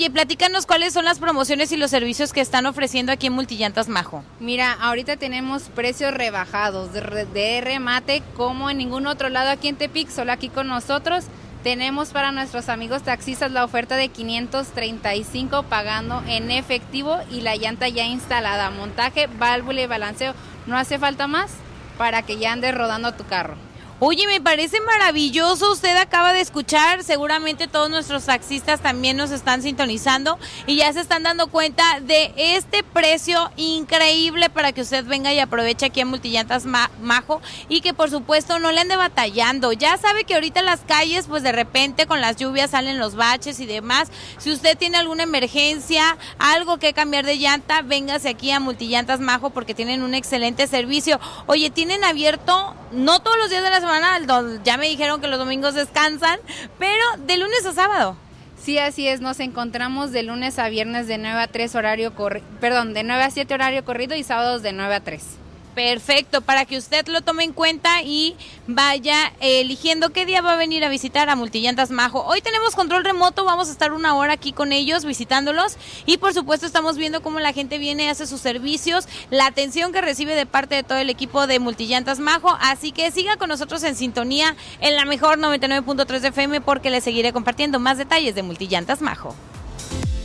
Y platícanos cuáles son las promociones y los servicios que están ofreciendo aquí en Multillantas Majo. Mira, ahorita tenemos precios rebajados de remate como en ningún otro lado aquí en Tepic, solo aquí con nosotros. Tenemos para nuestros amigos taxistas la oferta de 535 pagando en efectivo y la llanta ya instalada, montaje, válvula y balanceo. No hace falta más para que ya andes rodando tu carro. Oye, me parece maravilloso, usted acaba de escuchar, seguramente todos nuestros taxistas también nos están sintonizando y ya se están dando cuenta de este precio increíble para que usted venga y aproveche aquí en Multillantas Majo y que por supuesto no le ande batallando. Ya sabe que ahorita en las calles pues de repente con las lluvias salen los baches y demás. Si usted tiene alguna emergencia, algo que cambiar de llanta, véngase aquí a Multillantas Majo porque tienen un excelente servicio. Oye, tienen abierto no todos los días de la semana, ya me dijeron que los domingos descansan, pero de lunes a sábado. Sí, así es, nos encontramos de lunes a viernes de 9 a 3 de 9 a 7 horario corrido y sábados de 9 a 3. Perfecto, para que usted lo tome en cuenta y vaya eligiendo qué día va a venir a visitar a Multillantas Majo. Hoy tenemos control remoto, vamos a estar 1 hora aquí con ellos visitándolos y por supuesto estamos viendo cómo la gente viene y hace sus servicios, la atención que recibe de parte de todo el equipo de Multillantas Majo, así que siga con nosotros en sintonía en la mejor 99.3 de FM porque les seguiré compartiendo más detalles de Multillantas Majo.